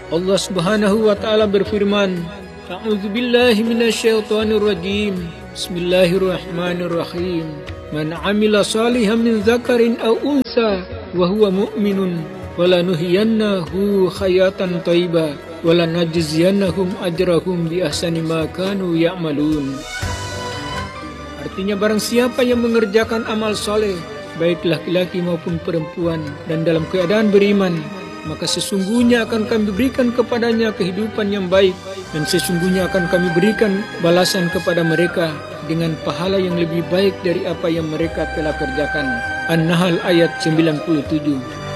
Allah Subhanahu wa taala berfirman, A'udzu billahi minasyaitonir rajim. Bismillahirrahmanirrahim. Man 'amila shalihan min dzakarin aw unsa wa huwa mu'minun walanuhyiyannahu hayatan thayyibah walanajziyannahum ajrahum bi ahsani ma kanu ya'malun. Artinya barang siapa yang mengerjakan amal soleh, baik laki-laki maupun perempuan, dan dalam keadaan beriman, maka sesungguhnya akan kami berikan kepadanya kehidupan yang baik, dan sesungguhnya akan kami berikan balasan kepada mereka dengan pahala yang lebih baik dari apa yang mereka telah kerjakan. An-Nahl ayat 97.